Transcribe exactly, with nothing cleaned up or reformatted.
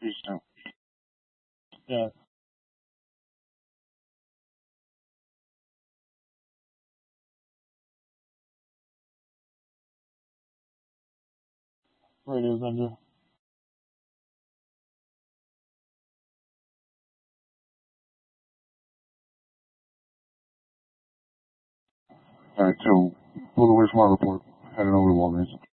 Peace out. Yeah. Radio Ninja. Alright, so pulled away from our report, heading over to Walgreens.